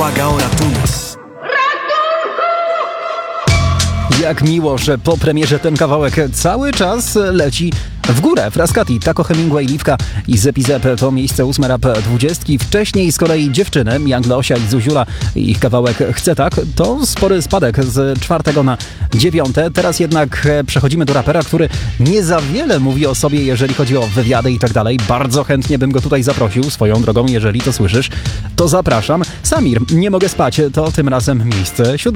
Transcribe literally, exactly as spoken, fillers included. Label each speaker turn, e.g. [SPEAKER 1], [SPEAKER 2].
[SPEAKER 1] błaga o ratunek.
[SPEAKER 2] Jak miło, że po premierze ten kawałek cały czas leci w górę. Frascati, Taco Hemingway, Liwka i Zepizep to miejsce ósme rap dwudziestki. Wcześniej z kolei dziewczyny, Young Leosia i Zuziula i ich kawałek Chcę Tak. To spory spadek z czwartego na dziewiąte. Teraz jednak przechodzimy do rapera, który nie za wiele mówi o sobie, jeżeli chodzi o wywiady i tak dalej. Bardzo chętnie bym go tutaj zaprosił. Swoją drogą, jeżeli to słyszysz, to zapraszam. Samir, Nie mogę spać, to tym razem miejsce siódme.